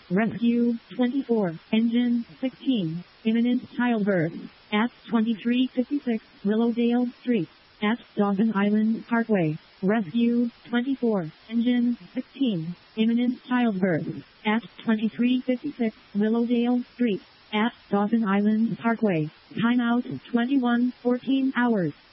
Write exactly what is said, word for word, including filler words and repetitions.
Rescue twenty-four, engine sixteen, imminent childbirth, at twenty-three fifty-six Willowdale Street, at Dawson Island Parkway. Rescue twenty-four, engine sixteen, imminent childbirth, at twenty-three fifty-six Willowdale Street, at Dawson Island Parkway. Timeout twenty-one fourteen hours.